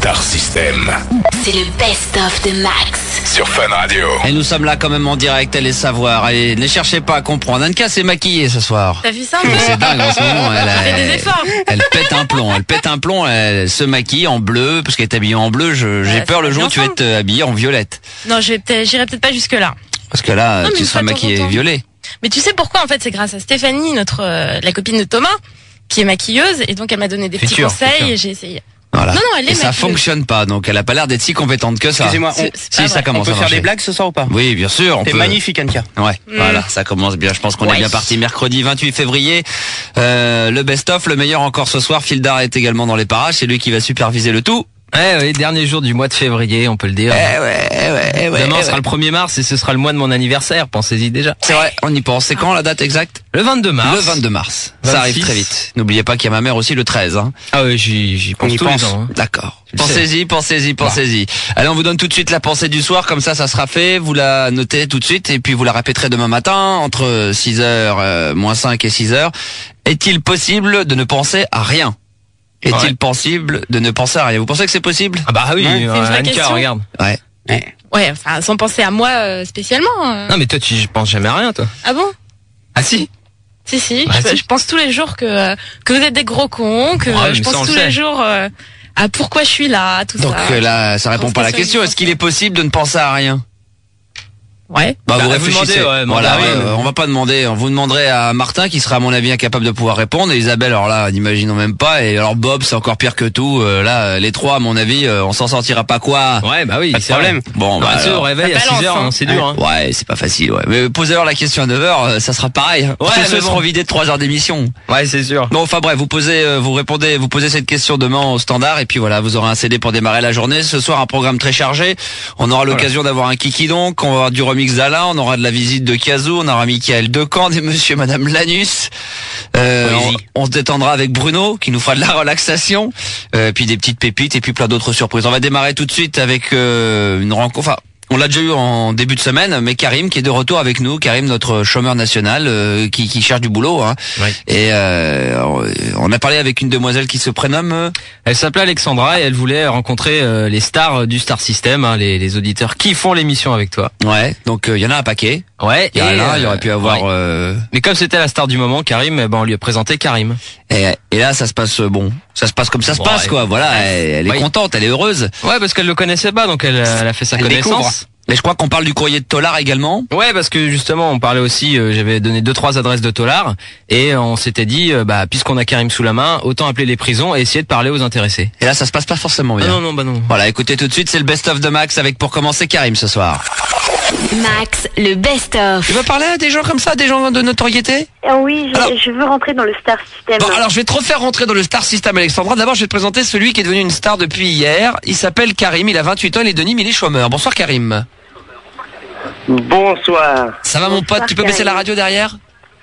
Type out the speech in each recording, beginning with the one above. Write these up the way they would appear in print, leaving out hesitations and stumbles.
Star System. C'est le best-of de Max. Sur Fun Radio. Et nous sommes là quand même en direct, allez savoir. Allez, ne cherchez pas à comprendre. Anka s'est maquillée ce soir. T'as vu ça un peu? C'est dingue en ce moment. Fais des efforts. Elle pète un plomb. Elle se maquille en bleu parce qu'elle est habillée en bleu. J'ai peur le jour où tu vas être habillée en violette. Non, j'irai peut-être pas jusque là. Parce que là, Non, mais tu une seras fois de temps maquillée en temps. violet. Mais tu sais pourquoi? En fait, c'est grâce à Stéphanie, la copine de Thomas, qui est maquilleuse, et donc elle m'a donné des petits conseils et j'ai essayé. Voilà. Non, elle est et ça maquilleuse. fonctionne pas, donc elle a pas l'air d'être si compétente que ça. Excusez-moi, C'est si pas ça vrai. commence on peut à faire marcher. des blagues ce soir ou pas? Oui, bien sûr. On T'es peut. magnifique, Anka. Ouais, voilà, ça commence bien. Je pense qu'on est Ouais. bien parti. Mercredi 28 février, le best-of, le meilleur encore ce soir. Fildar est également dans les parages. C'est lui qui va superviser le tout. Oui, dernier jour du mois de février, on peut le dire. Demain sera le 1er mars et ce sera le mois de mon anniversaire, pensez-y déjà. C'est vrai, on y pense. C'est quand la date exacte? Le 22 mars. Le 22 mars. 26. Ça arrive très vite. N'oubliez pas qu'il y a ma mère aussi le 13. Hein. Ah oui, j'y pense On y tous les pense. ans. Hein. D'accord. Tu le Pensez-y. Allez, on vous donne tout de suite la pensée du soir, comme ça sera fait. Vous la notez tout de suite et puis vous la répéterez demain matin entre 6h, moins 5 et 6h. Est-il possible de ne penser à rien? Est-il possible de ne penser à rien? Vous pensez que c'est possible? Ah bah oui, c'est une vraie Anka, question. regarde. Ouais. Ouais, enfin, sans penser à moi spécialement. Non mais toi tu penses jamais à rien toi. Ah bon? Ah si. Si. Bah, si. Je pense tous les jours que vous êtes des gros cons, que Ouais, je mais ça, on pense le tous sait. les jours à pourquoi je suis là, tout Donc ça. là, ça répond pas à la Constatation question. Est-ce qu'il est possible de ne penser à rien? Ouais. Bah, vous Bah, vous réfléchissez. demandez, ouais, Voilà, demandez à rien. on va pas demander. Vous demanderez à Martin qui sera à mon avis incapable de pouvoir répondre. Et Isabelle, alors là, n'imaginons même pas. Et alors Bob, c'est encore pire que tout. Là, les trois, à mon avis, on s'en sortira pas quoi. Ouais bah oui, Pas de c'est problème. vrai. Bon, Bah, bah, tu sais, au alors. réveil à Ça balance, 6h, hein. c'est dur hein. Ouais, c'est pas facile. Ouais. Mais posez-leur la question à 9h, ça sera pareil. Ouais, Tous mais ceux bon. seront vidés de 3 heures d'émission. Ouais, c'est sûr. Bon, enfin bref, vous posez cette question demain au standard et puis voilà, vous aurez un CD pour démarrer la journée. Ce soir, un programme très chargé. On aura l'occasion d'avoir un Kiki donc, on va avoir du remix d'Alain, on aura de la visite de Kazoo, on aura Michael Decamp, des monsieur et madame Lanus. On se détendra avec Bruno qui nous fera de la relaxation, puis des petites pépites et puis plein d'autres surprises. On va démarrer tout de suite avec une rencontre. Enfin, on l'a déjà eu en début de semaine, mais Karim qui est de retour avec nous. Karim, notre chômeur national, qui cherche du boulot. Hein. Oui. Et on a parlé avec une demoiselle qui se prénomme. Elle s'appelait Alexandra et elle voulait rencontrer les stars du Star System, hein, les auditeurs qui font l'émission avec toi. Ouais. Donc il y en a un paquet. Ouais. Il y a Alain, il y aurait pu avoir. ouais. Mais comme c'était la star du moment, Karim, eh ben on lui a présenté Karim. Et là, ça se passe ça se passe comme ça se Bon, passe ouais. quoi. Voilà, elle est Oui. contente, elle est heureuse. Ouais, parce qu'elle le connaissait pas, donc elle a fait sa Elle connaissance. découvre. Et je crois qu'on parle du courrier de Tolar également. Ouais, parce que justement, on parlait aussi, j'avais donné 2-3 adresses de Tolar, et on s'était dit, puisqu'on a Karim sous la main, autant appeler les prisons et essayer de parler aux intéressés. Et là, ça se passe pas forcément bien. Ah non, non. Voilà, écoutez tout de suite, c'est le best-of de Max avec pour commencer Karim ce soir. Max, le best-of. Tu veux parler à des gens comme ça, des gens de notoriété? Oui, Alors- je veux rentrer dans le Star System. Bon, alors je vais te refaire rentrer dans le Star System, Alexandra. D'abord, je vais te présenter celui qui est devenu une star depuis hier. Il s'appelle Karim, il a 28 ans, il est de Nîmes, il est chômeur. Bonsoir Karim. Bonsoir. Ça va mon Bonsoir, pote, tu peux Karim. baisser la radio derrière?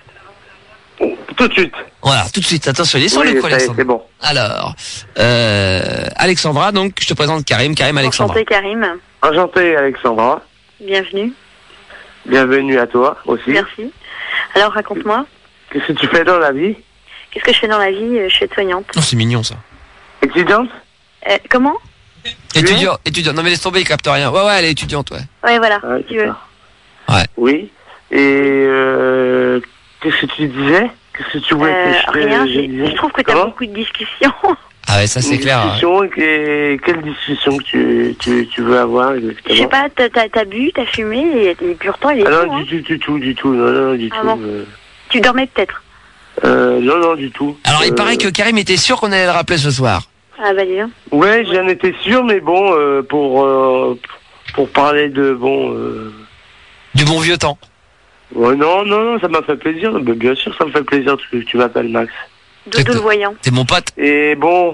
Tout de suite. Voilà, tout de suite, attention, il est sur Oui, le coup, ça y est, Alexandra. c'est bon. Alors, Alexandra, donc je te présente Karim, Alexandra. Enchanté, Karim. Enchanté, Alexandra. Bienvenue. Bienvenue à toi aussi. Merci. Alors, raconte-moi. Qu'est-ce que tu fais dans la vie? Qu'est-ce que je fais dans la vie? Je suis aide-soignante. Oh, c'est mignon ça. Étudiante? Comment? Étudiant. Non mais laisse tomber, il capte rien. Ouais, elle est étudiante, ouais. Ouais, voilà, Ouais, si tu c'est veux. ça. Oui. Et qu'est-ce que tu disais? Qu'est-ce que tu voulais que je te Rien, disais? je trouve que tu as Comment? beaucoup de discussions. Ah ouais, ça c'est Une clair. discussion, et quelle discussion que tu veux avoir exactement? Je sais pas, t'as bu, t'as fumé, et pourtant il est Ah tout, non, hein. du tout, non, du Ah tout. bon? Tu dormais peut-être. Non, du tout. Alors il paraît que Karim était sûr qu'on allait le rappeler ce soir. Ah bah dis donc. Ouais, j'en étais sûr, mais bon, pour parler de Du bon vieux temps. ouais, non, ça m'a fait plaisir. Ben, bien sûr, ça me fait plaisir que tu m'appelles Max. Doudou le voyant. T'es mon pote. Et bon,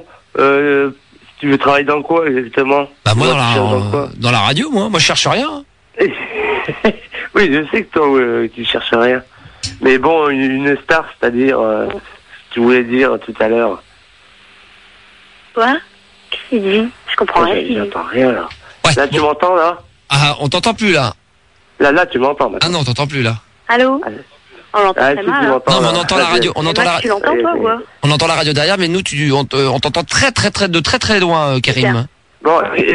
tu veux travailler dans quoi exactement? Bah moi Tu cherches quoi? dans la radio, moi je cherche rien. Oui, je sais que toi, tu cherches rien. Mais bon, une star, c'est-à-dire, tu voulais dire tout à l'heure. Quoi? Qu'est-ce qu'il dit? Je comprends rien. J'entends rien là. Ouais. Là, tu m'entends là? Ah, on t'entend plus là. Là, tu m'entends Ah maintenant. non, on t'entend plus là. Allô? On l'entend Ah, très si, tu mal, hein. m'entends. Non, mais là. on entend la radio, on entend Max, tu l'entends toi ou quoi? on entend la radio derrière, mais nous on t'entend très de très loin, Karim. Bon,